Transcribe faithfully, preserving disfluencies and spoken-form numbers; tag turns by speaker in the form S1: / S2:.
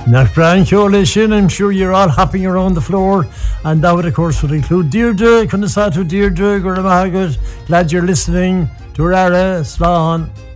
S1: Nach Brian Coalition, I'm sure you're all hopping around the floor, and that would of course would include Deirdre, Kunasatu Deirdre, Guramahagut. Glad you're listening. Durara, Slahan.